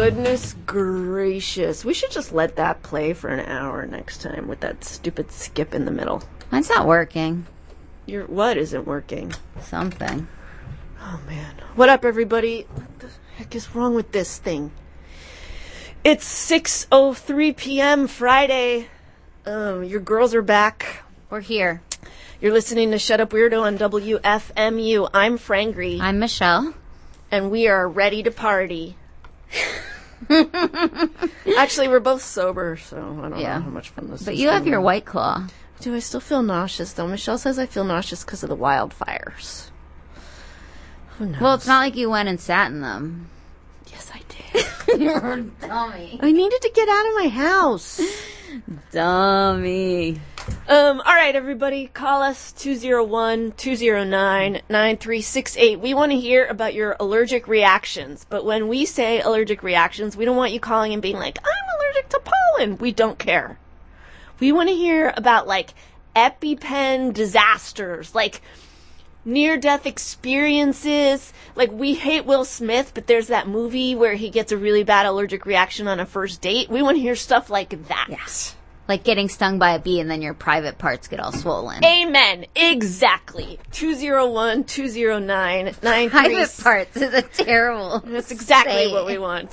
goodness gracious. We should just let that play for an hour next time with that stupid skip in the middle. Mine's not working. Your what isn't working? Something. Oh, man. What up, everybody? What the heck is wrong with this thing? It's 6:03 p.m. Friday. Your girls are back. We're here. You're listening to Shut Up Weirdo on WFMU. I'm Frangry. I'm Michelle. And we are ready to party. Actually, we're both sober, so I don't know how much fun this is. But you have your White Claw. Do I still feel nauseous, though? Michelle says I feel nauseous because of the wildfires. Who knows? Well, it's not like you went and sat in them. Yes, I did. You're a dummy. I needed to get out of my house. Dummy. All right, everybody, call us 201-209-9368. We want to hear about your allergic reactions. But when we say allergic reactions, we don't want you calling and being like, I'm allergic to pollen. We don't care. We want to hear about, like, EpiPen disasters, like near-death experiences. Like, we hate Will Smith, but there's that movie where he gets a really bad allergic reaction on a first date. We want to hear stuff like that. Yes. Like getting stung by a bee and then your private parts get all swollen. Amen. Exactly. 201-209-9368. Private parts is a terrible. That's exactly what we want.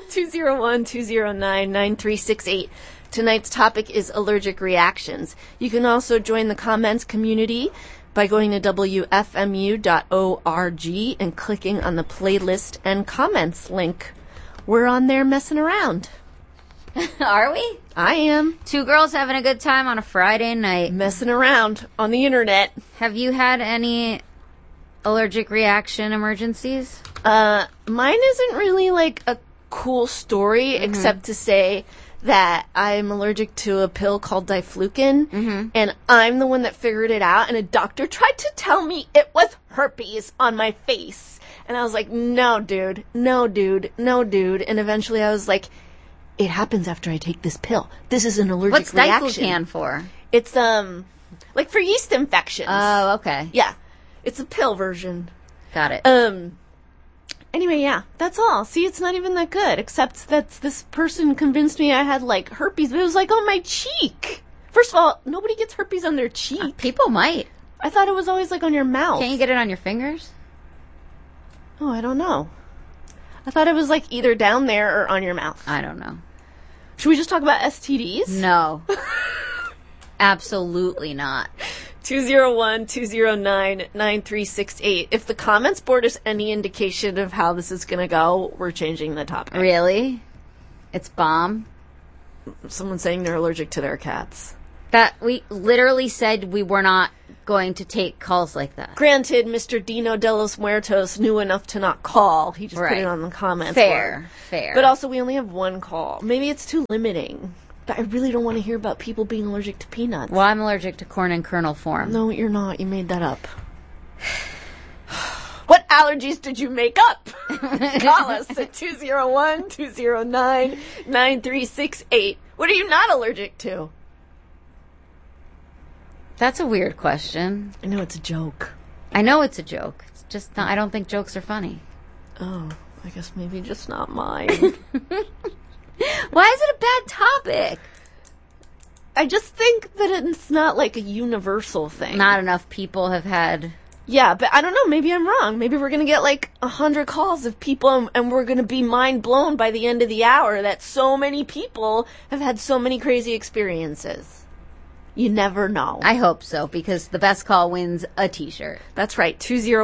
201-209-9368. Tonight's topic is allergic reactions. You can also join the comments community by going to WFMU.org and clicking on the playlist and comments link. We're on there messing around. Are we? I am. Two girls having a good time on a Friday night. Messing around on the internet. Have you had any allergic reaction emergencies? Mine isn't really like a cool story, except to say that I'm allergic to a pill called diflucan, and I'm the one that figured it out, and a doctor tried to tell me it was herpes on my face. And I was like, no, dude, no, dude, no, dude. And eventually I was like, it happens after I take this pill. This is an allergic reaction. What's diflucan for? It's, like for yeast infections. Oh, okay. Yeah. It's a pill version. Got it. Anyway, yeah, that's all. See, it's not even that good, except that this person convinced me I had, like, herpes, but it was, like, on my cheek. First of all, nobody gets herpes on their cheek. People might. I thought it was always, like, on your mouth. Can't you get it on your fingers? Oh, I don't know. I thought it was, like, either down there or on your mouth. I don't know. Should we just talk about STDs? No. Absolutely not. 201-209-9368. If the comments board is any indication of how this is going to go, we're changing the topic. Really? It's bomb? Someone's saying they're allergic to their cats. That we literally said we were not going to take calls like that. Granted, Mr. Dino de los Muertos knew enough to not call. He just put it on the comments board. Fair. But also, we only have one call. Maybe it's too limiting. But I really don't want to hear about people being allergic to peanuts. Well, I'm allergic to corn and kernel form. No, you're not. You made that up. What allergies did you make up? Call us at 201-209-9368. What are you not allergic to? That's a weird question. I know it's a joke. I know it's a joke. It's just not, I don't think jokes are funny. Oh, I guess maybe just not mine. Why is it a bad topic? I just think that it's not like a universal thing. Not enough people have had... Yeah, but I don't know. Maybe I'm wrong. Maybe we're going to get like 100 calls of people and we're going to be mind blown by the end of the hour that so many people have had so many crazy experiences. You never know. I hope so, because the best call wins a t-shirt. That's right.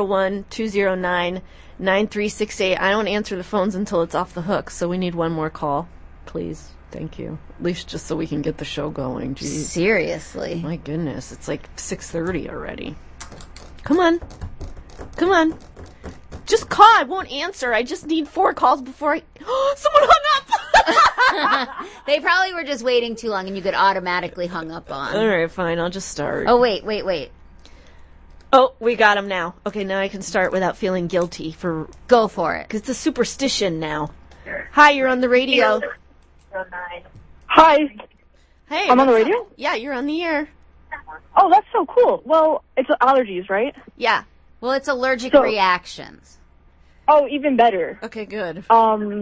201-209-9368. I don't answer the phones until it's off the hook, so we need one more call. Please. Thank you. At least just so we can get the show going. Jeez. Seriously. My goodness. It's like 6:30 already. Come on. Come on. Just call. I won't answer. I just need 4 calls before I... Someone hung up! They probably were just waiting too long and you get automatically hung up on. All right, fine. I'll just start. Oh, wait. Oh, we got him now. Okay, now I can start without feeling guilty for... Go for it. Because it's a superstition now. Hi, you're on the radio. Hi. Hey. I'm on the radio? Yeah, you're on the air. Oh, that's so cool. Well, it's allergies, right? Yeah. Well, it's allergic reactions. Oh, even better. Okay, good.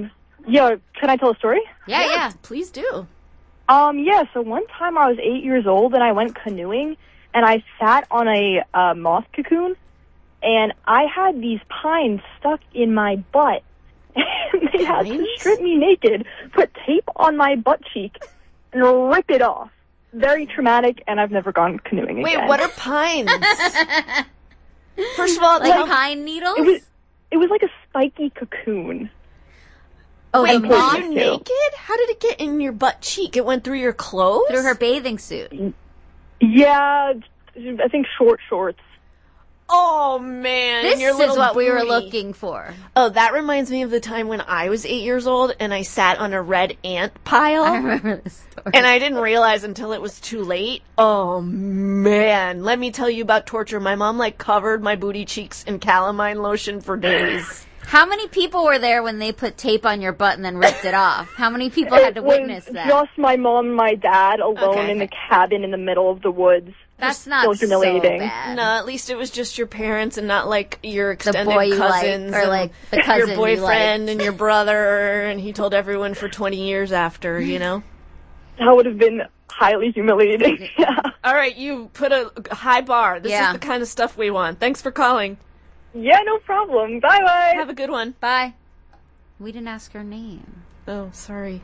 Yeah, can I tell a story? Yeah. Please do. Yeah, so one time I was 8 years old and I went canoeing and I sat on a moth cocoon and I had these pines stuck in my butt and they had to Pines? strip me naked, put tape on my butt cheek, and rip it off. Very traumatic, and I've never gone canoeing Wait, again. what are pines? First of all, Like pine needles? It was like a spiky cocoon. Oh, wait, the were moth you naked? How did it get in your butt cheek? It went through your clothes? through her bathing suit. Yeah, I think short shorts. Oh, man. This your is little what we were booty. looking for. Oh, that reminds me of the time when I was 8 years old and I sat on a red ant pile. I remember this story. And I didn't realize until it was too late. Oh, man. Let me tell you about torture. My mom, covered my booty cheeks in calamine lotion for days. How many people were there when they put tape on your butt and then ripped it off? How many people had to witness It was that? just my mom and my dad alone Okay. in the cabin in the middle of the woods. That's So not so humiliating. bad. No, at least it was just your parents and not your extended boy you like, cousins. or, and the cousin your you boyfriend liked. and your brother, and he told everyone for 20 years after, you know? That would have been highly humiliating. Yeah. All right, you put a high bar. This Yeah. is the kind of stuff we want. Thanks for calling. Yeah, no problem. Bye-bye. Have a good one. Bye. We didn't ask her name. Oh, sorry.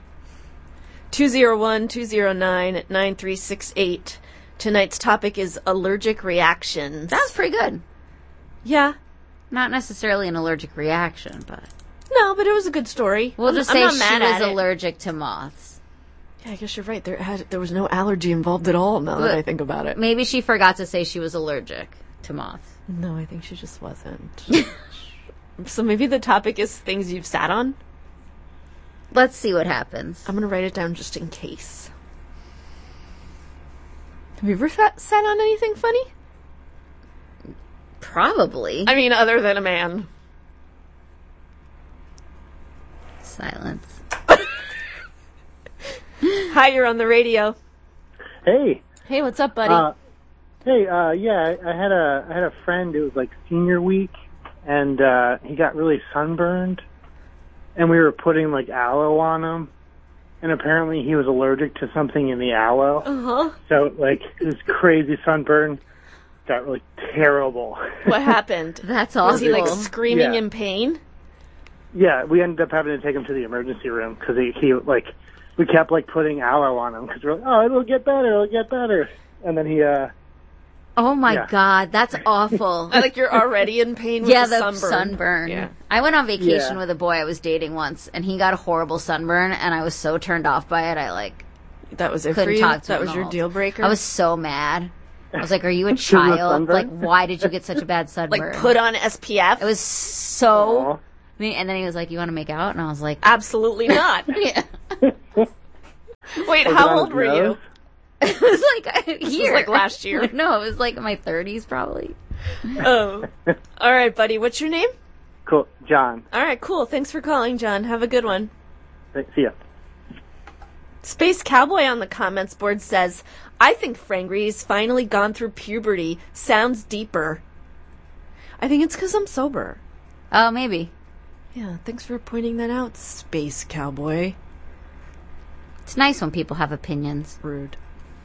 201-209-9368. Tonight's topic is allergic reactions. That was pretty good. Yeah. Not necessarily an allergic reaction, but No, but it was a good story. we'll I'm just I'm say not she mad was at it. allergic to moths. Yeah, I guess you're right. There was no allergy involved at all now that I think about it. Maybe she forgot to say she was allergic to moths. No, I think she just wasn't. So maybe the topic is things you've sat on? Let's see what happens. I'm going to write it down just in case. Have you ever sat on anything funny? Probably. I mean, other than a man. Silence. Hi, you're on the radio. Hey. Hey, what's up, buddy? Yeah, I had a friend. It was senior week, and he got really sunburned, and we were putting aloe on him, and apparently he was allergic to something in the aloe. Uh-huh. So this crazy sunburn got really terrible. What happened? That's Was awful. he screaming Yeah. in pain? Yeah, we ended up having to take him to the emergency room because we kept putting aloe on him because we're it'll get better, and then he Oh my Yeah. God, that's awful. You're already in pain with Yeah, the the sunburn. sunburn. Yeah. I went on vacation Yeah. with a boy I was dating once, and he got a horrible sunburn, and I was so turned off by it. I That was it for couldn't you? talk to That him was at your all. deal breaker? I was so mad. I was like, "Are you a a child? sunburn? Why did you get such a bad sunburn?" put on SPF? It was so. Aw. And then he was like, "You want to make out?" And I was like, Absolutely not. "Yeah." Wait, Was it how on old his were you? nose? It was here. last year. No, it was my 30s probably. Oh. All right, buddy. What's your name? Cool, John. All right, cool. Thanks for calling, John. Have a good one. See ya. Space Cowboy on the comments board says, I think Frangry's finally gone through puberty. Sounds deeper. I think it's because I'm sober. Oh, maybe. Yeah, thanks for pointing that out, Space Cowboy. It's nice when people have opinions. Rude.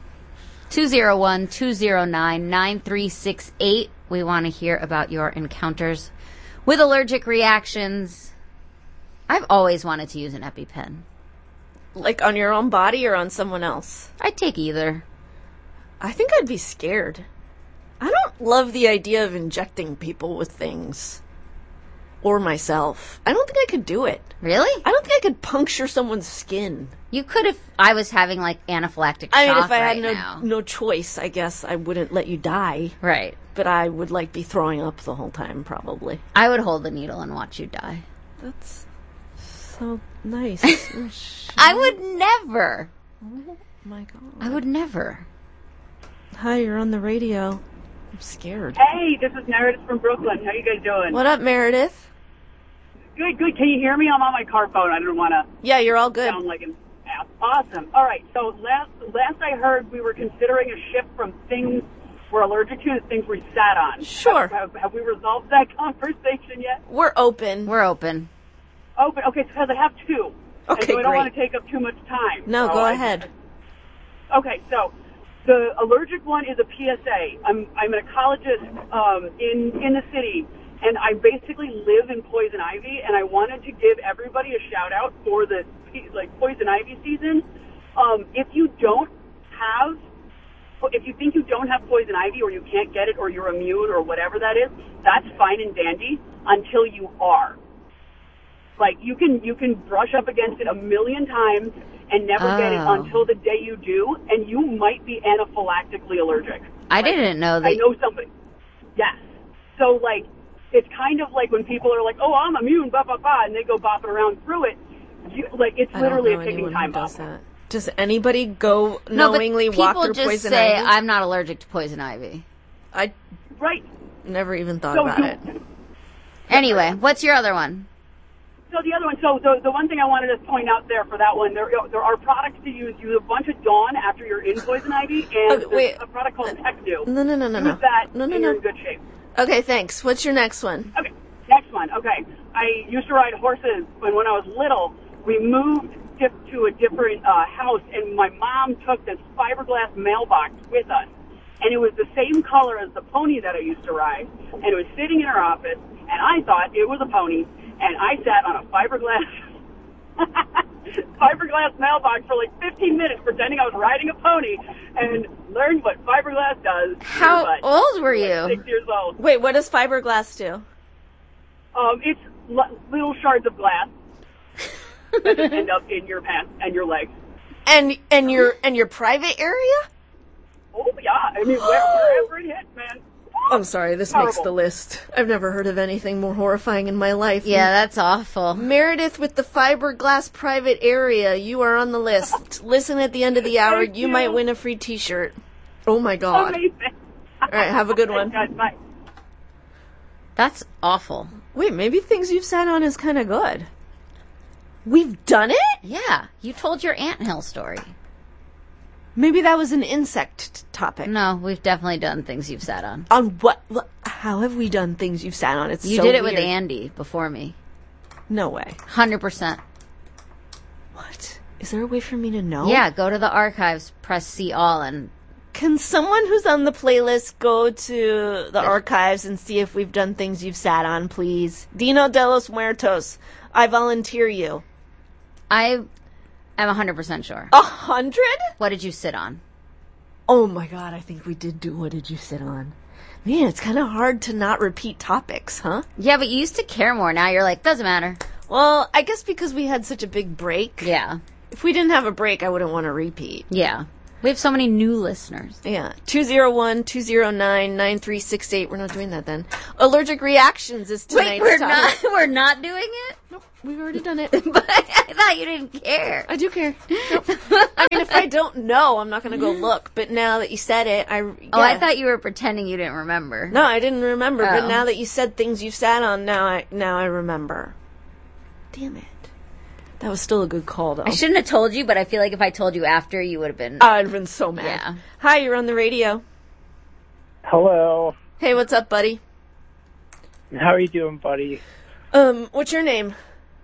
201-209-9368. We want to hear about your encounters with allergic reactions. I've always wanted to use an EpiPen. On your own body or on someone else? I'd take either. I think I'd be scared. I don't love the idea of injecting people with things. Or myself. I don't think I could do it. Really? I don't think I could puncture someone's skin. You could if I was having anaphylactic shock I mean, if I had right now. no choice, I guess I wouldn't let you die. Right. But I would be throwing up the whole time, probably. I would hold the needle and watch you die. That's so nice. I would never. Oh my god. I would never. Hi, you're on the radio. I'm scared. Hey, this is Meredith from Brooklyn. How you guys doing? What up, Meredith? Good, good. Can you hear me? I'm on my car phone. I don't want to Yeah, you're all good. sound like an ass. Awesome. All right. So last I heard, we were considering a shift from things we're allergic to to things we sat on. Sure. Have we resolved that conversation yet? We're open. We're open. Okay, because I have two. Okay, so I don't want great. to take up too much time. No, So go ahead. Okay, so the allergic one is a PSA. I'm an ecologist in the city, and I basically live in poison ivy, and I wanted to give everybody a shout out for the poison ivy season. If you think you don't have poison ivy, or you can't get it, or you're immune, or whatever that is, that's fine and dandy until you are. Like, you can brush up against it 1,000,000 times and never get it until the day you do, and you might be anaphylactically allergic. I didn't know that. I know somebody. Yes. So, like, it's kind of like when people are like, oh, I'm immune, blah, blah, blah, and they go bopping around through it. It's literally a ticking time bomb. Does anybody go knowingly walk through people just poison say, ivy? I'm not allergic to poison ivy. I Right. never even thought about it. Anyway, what's your other one? So the other one, the one thing I wanted to point out there for that one, there are products to use. Use a bunch of Dawn after you're in poison ivy, and wait. there's a product called Techno. No. Use that, and you're in good shape. Okay, thanks. What's your next one? Okay, next one. Okay, I used to ride horses when I was little. We moved to a different house, and my mom took this fiberglass mailbox with us, and it was the same color as the pony that I used to ride, and it was sitting in her office, and I thought it was a pony. And I sat on a fiberglass mailbox for like 15 minutes pretending I was riding a pony and learned what fiberglass does. How old were you? 6 years old. Wait, what does fiberglass do? It's little shards of glass that just end up in your pants and your legs. And your private area? Oh, yeah. I mean, wherever it hits, man. I'm sorry, this makes the list. I've never heard of anything more horrifying in my life. Yeah, that's awful. Meredith with the fiberglass private area, you are on the list. Listen at the end of the hour, you might win a free t-shirt. Oh my God. Amazing. All right, have a good one. Guys, bye. That's awful. Wait, maybe things you've sat on is kind of good. We've done it? Yeah, you told your anthill story. Maybe that was an insect topic. No, we've definitely done things you've sat on. On what? How have we done things you've sat on? It's You so did it weird. with Andy before me. No way. 100%. What? Is there a way for me to know? Yeah, go to the archives, press see all, and Can someone who's on the playlist go to the archives and see if we've done things you've sat on, please? Dino de los Muertos, I volunteer you. I am 100% sure. 100? What did you sit on? Oh my God, I think we did do What Did You Sit On? Man, it's kind of hard to not repeat topics, huh? Yeah, but you used to care more. Now you're like, doesn't matter. Well, I guess because we had such a big break. Yeah. If we didn't have a break, I wouldn't want to repeat. Yeah. We have so many new listeners. Yeah. 201-209-9368. We're not doing that then. Allergic reactions is tonight's Wait, topic. we're not doing it? Nope, we've already done it. But I thought you didn't care. I do care. Nope. I mean, if I don't know, I'm not going to go look. But now that you said it, Oh, I thought you were pretending you didn't remember. No, I didn't remember. But Oh. now that you said things you've sat on, now I remember. Damn it. That was still a good call, though. I shouldn't have told you, but I feel like if I told you after, you would have been... I'd have been so mad. Yeah. Hi, you're on the radio. Hello. Hey, what's up, buddy? How are you doing, buddy? What's your name?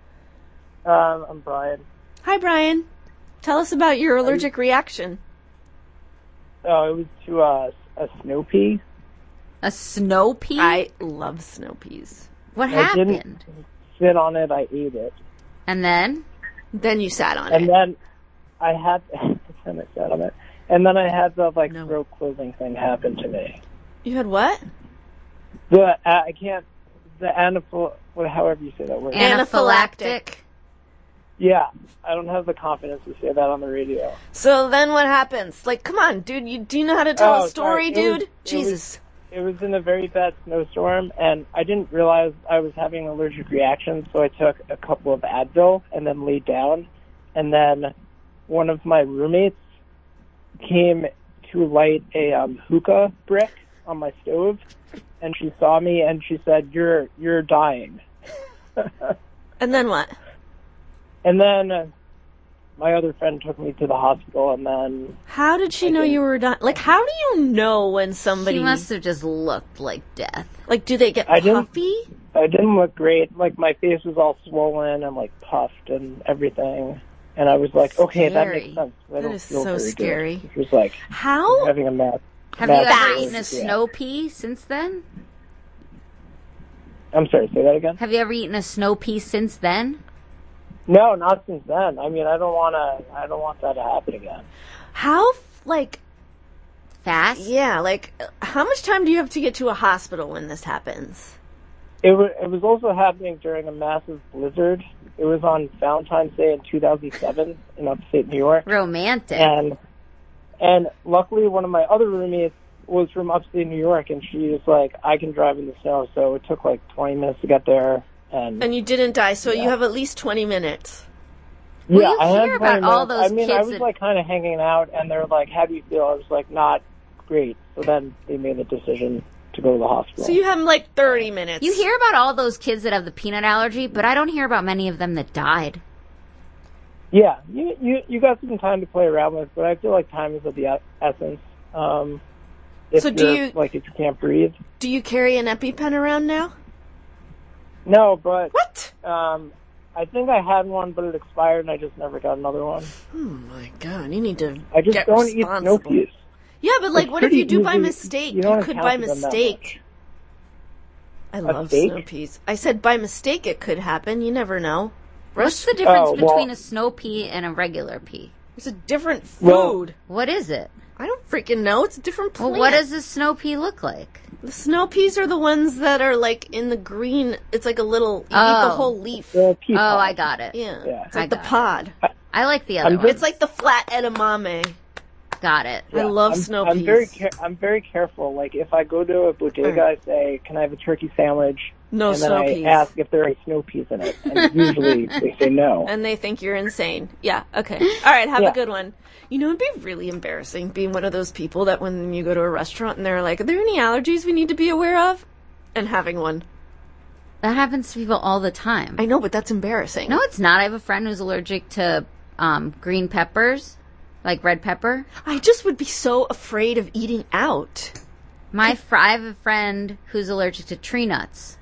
I'm Brian. Hi, Brian. Tell us about your allergic reaction. Oh, it was to a snow pea. A snow pea? I love snow peas. What I happened? didn't sit on it. I ate it. And then? Then you sat on And it. then I had then I sat on it. And then I had the No. throat closing thing happen to me. You had what? I can't however you say that word. Anaphylactic. Yeah, I don't have the confidence to say that on the radio. So then what happens? Like, come on, dude. Do you know how to tell Oh, a story, sorry. dude? Jesus. It was in a very bad snowstorm, and I didn't realize I was having an allergic reaction, so I took a couple of Advil and then laid down. And then one of my roommates came to light a hookah brick on my stove, and she saw me and she said, "You're dying." And then what? And then my other friend took me to the hospital, and then How did she know you were dying? Like, how do you know when somebody... She must have just looked like death. Like, do they get I didn't- puffy? I didn't look great. Like, my face was all swollen and, like, puffed and everything. And I was like, okay, that makes sense. I don't is feel so very scary. Good. It was like How? having a math. Have you ever Fast. eaten a snow pea since then? I'm sorry, say that again? Have you ever eaten a snow pea since then? No, not since then. I mean, I don't want that to happen again. How, like, Fast? yeah, like, how much time do you have to get to a hospital when this happens? It was also happening during a massive blizzard. It was on Valentine's Day in 2007 in upstate New York. Romantic. And luckily one of my other roommates was from upstate New York, and she was like, I can drive in the snow, so it took like 20 minutes to get there. And you didn't die, so you have at least 20 minutes. Well, yeah, you I had hear about 20 all minutes. those I mean, I kids was that- like kind of hanging out, and they're like, how do you feel? I was like, not great. So then they made the decision to go to the hospital. So you have like 30 minutes. You hear about all those kids that have the peanut allergy, but I don't hear about many of them that died. Yeah, you got some time to play around with, but I feel like time is of the essence. If So do you- if you can't breathe? Do you carry an EpiPen around now? No, but What? I think I had one, but it expired, and I just never got another one. Oh my god, you need to I just get don't eat snow responsible. peas. Yeah, but like, It's what if you pretty do by easy. mistake? You don't could have by to them that mistake. I love steak? snow peas. I said by mistake it could happen. You never know. What's the difference Oh, well- between a snow pea and a regular pea? It's a different Well- food. What is it? I don't freaking know. It's a different plant. Well, what does a snow pea look like? The snow peas are the ones that are like in the green. It's like a little. You eat the Oh. whole leaf. The pea Oh, pod. I got it. Yeah. Yeah. It's like I the got it. pod. I like the other I'm one. It's like the flat edamame. Got it. I love I'm, snow I'm peas. I'm very careful. Like, if I go to a bodega, I say, "Can I have a turkey sandwich?" No and then snow I peas. ask if there are snow peas in it, and usually they say no. And they think you're insane. Yeah, okay. All right, have Yeah. a good one. You know, it'd be really embarrassing being one of those people that when you go to a restaurant and they're like, are there any allergies we need to be aware of? And having one. That happens to people all the time. I know, but that's embarrassing. No, it's not. I have a friend who's allergic to green peppers, like red pepper. I just would be so afraid of eating out. I have a friend who's allergic to tree nuts.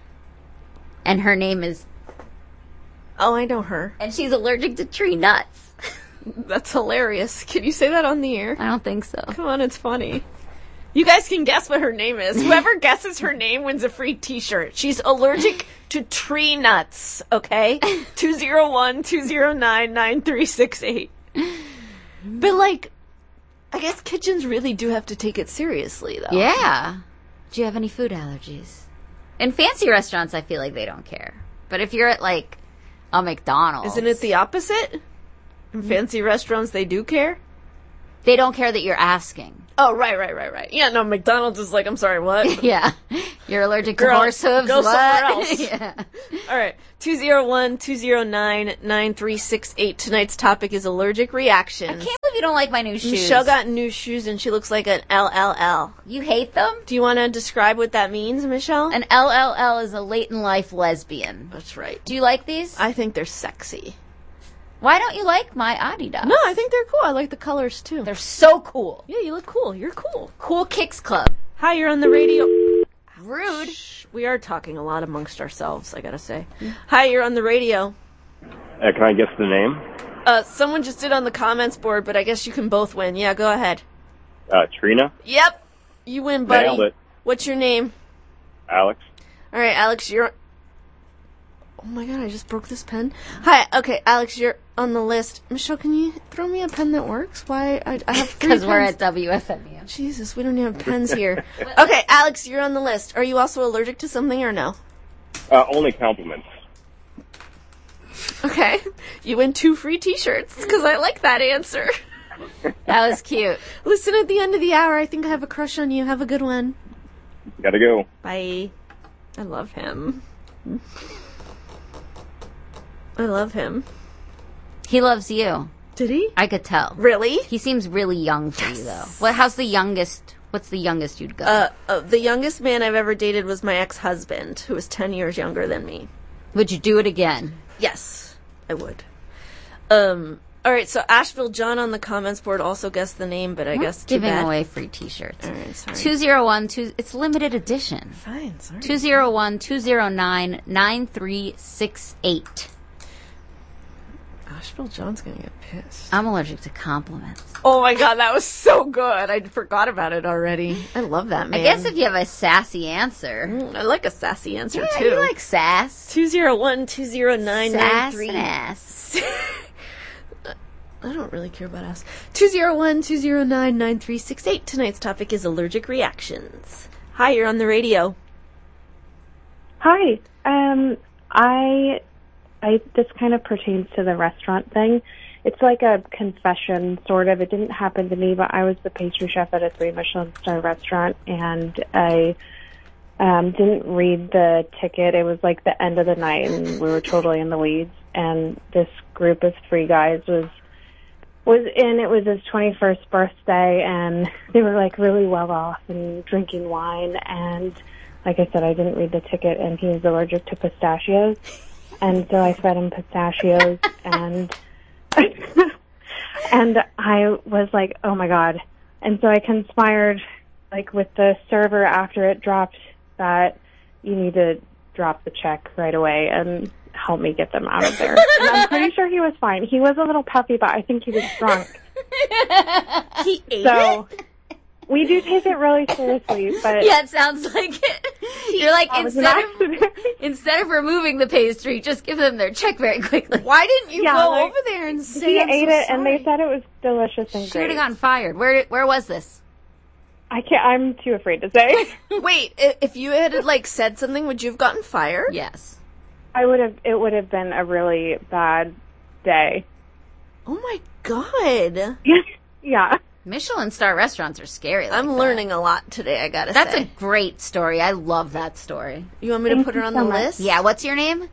And her name is... Oh, I know her. And she's allergic to tree nuts. That's hilarious. Can you say that on the air? I don't think so. Come on, it's funny. You guys can guess what her name is. Whoever guesses her name wins a free t-shirt. She's allergic to tree nuts, okay? 201-209-9368. But, like, I guess kitchens really do have to take it seriously, though. Yeah. Do you have any food allergies? In fancy restaurants, I feel like they don't care. But if you're at, like, a McDonald's... Isn't it the opposite? In fancy restaurants, they do care? They don't care that you're asking. Oh, right. Yeah, no, McDonald's is like, I'm sorry, what? Yeah. You're allergic to Girl, horse hooves? go what? somewhere else. Yeah. All right. 201-209-9368. Tonight's topic is allergic reactions. Can't believe you don't like my new shoes. Michelle got new shoes and she looks like an LLL. You hate them? Do you want to describe what that means, Michelle? An LLL is a late in life lesbian. That's right. Do you like these? I think they're sexy. Why don't you like my Adidas? No, I think they're cool. I like the colors too. They're so cool. Yeah, you look cool. You're cool. Cool Kicks Club. Hi, you're on the radio. Rude. Shh, we are talking a lot amongst ourselves, I gotta say. Hi, you're on the radio. Can I guess the name? Someone just did on the comments board, but I guess you can both win. Yeah, go ahead. Trina? Yep. You win, buddy. Nailed it. What's your name? Alex? All right, Alex, you're... Oh my god, I just broke this pen. Hi, okay, Alex, you're on the list. Michelle, can you throw me a pen that works? Why? I have 3 Because we're pens. at WFMU. Jesus, we don't even have pens here. Okay, Alex, you're on the list. Are you also allergic to something or no? Only compliments. Okay, you win 2 free t-shirts, because I like that answer. That was cute. Listen, at the end of the hour, I think I have a crush on you. Have a good one. Gotta go. Bye. I love him. I love him. He loves you. Did he? I could tell. Really? He seems really young for you, though. What's the youngest you'd go? The youngest man I've ever dated was my ex-husband, who was 10 years younger than me. Would you do it again? Yes, I would. All right, so Asheville John on the comments board also guessed the name, but I guess too Giving bad. away free T-shirts. All right, sorry. 201, it's limited edition. Fine, sorry. 201-209-9368. Asheville John's gonna get pissed. I'm allergic to compliments. Oh my god, that was so good. I forgot about it already. I love that, man. I guess if you have a sassy answer. I like a sassy answer, Yeah, too. you like sass. 201-209-9368. Sass and ass. I don't really care about us. 201-209-9368. Tonight's topic is allergic reactions. Hi, you're on the radio. Hi. This kind of pertains to the restaurant thing. It's like a confession, sort of. It didn't happen to me, but I was the pastry chef at a 3 Michelin star restaurant, and I didn't read the ticket. It was like the end of the night, and we were totally in the weeds. And this group of 3 guys was in. It was his 21st birthday, and they were like really well off and drinking wine. And like I said, I didn't read the ticket, and he was allergic to pistachios. And so I fed him pistachios, and and I was like, oh my god. And so I conspired, like, with the server after it dropped, that you need to drop the check right away and help me get them out of there. And I'm pretty sure he was fine. He was a little puffy, but I think he was drunk. He ate So we do take it really seriously, but Yeah, it sounds like it. You're like, that was an accident. instead of removing the pastry, just give them their check very quickly. Why didn't you Yeah, go like, over there and say He I'm ate so it, and they sorry? said it was delicious and She would great. have gotten fired. Where was this? I'm too afraid to say. Wait, if you had, like, said something, would you have gotten fired? Yes. It would have been a really bad day. Oh my god. Yeah. Michelin star restaurants are scary like I'm that. learning a lot today, I gotta That's say. a great story. I love that story. You want me to Thank put her you on so the much. list? Yeah, what's your name?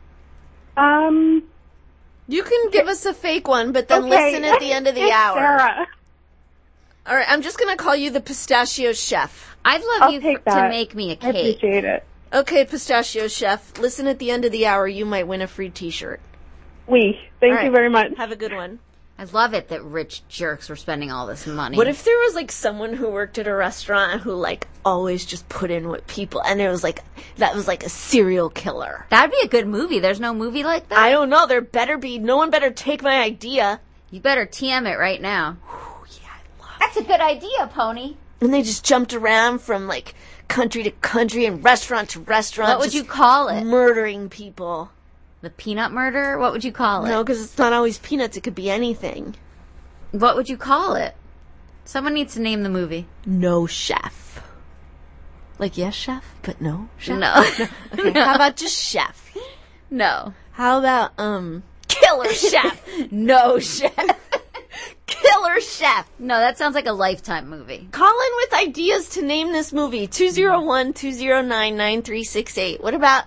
You can give us a fake one, but then Okay. listen at the end of the It's hour. Sarah. All right, I'm just going to call you the Pistachio Chef. I'd love I'll you take to that. make me a I cake. appreciate it. Okay, Pistachio Chef, listen at the end of the hour. You might win a free t-shirt. Thank All right. you very much. Have a good one. I love it that rich jerks were spending all this money. What if there was, like, someone who worked at a restaurant who, like, always just put in with people, and it was, like, that was, like, a serial killer? That'd be a good movie. There's no movie like that. I don't know. There better be. No one better take my idea. You better TM it right now. Oh, yeah, I love That's a good idea, Pony. it. And they just jumped around from, like, country to country and restaurant to restaurant. What would just you call it? Murdering people. The peanut murder? What would you call it? No, because it's not always peanuts. It could be anything. What would you call it? Someone needs to name the movie. No chef. Like, yes, chef, but no chef? No. Okay, how about just chef? No. How about, killer chef? No, chef. Killer chef. No, that sounds like a Lifetime movie. Call in with ideas to name this movie. 201-209-9368. What about,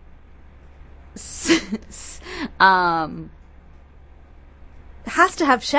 Um... has to have chef.